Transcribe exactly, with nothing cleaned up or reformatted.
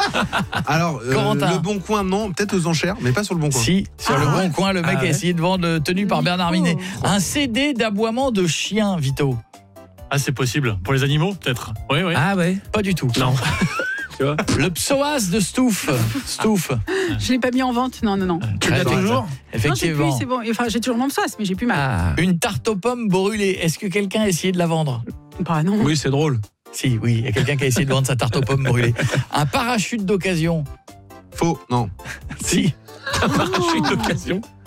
Alors, euh, Corentin. le Bon Coin, non, peut-être aux enchères, mais pas sur le Bon Coin. Si, sur Ah le ouais. Bon Coin, le mec Ah a ouais. essayé de vendre tenu par Bernard Minet. Un C D d'aboiement de chien, Vito. Ah, c'est possible. Pour les animaux, peut-être. Oui, oui. Ah ouais. Pas du tout. Non. Tu vois. Le psoas de Stouff. Stouff. Je l'ai pas mis en vente. Non, non, non. Tu l'as Très toujours? Non, j'ai plus, Effectivement. c'est bon. Enfin, j'ai toujours mon psoas, mais j'ai plus mal. Ah. Une tarte aux pommes brûlée. Est-ce que quelqu'un a essayé de la vendre? Bah non. Oui, c'est drôle. Si, oui, il y a quelqu'un qui a essayé de vendre sa tarte aux pommes brûlée. Un parachute d'occasion. Faux, non. Si. Un parachute d'occasion.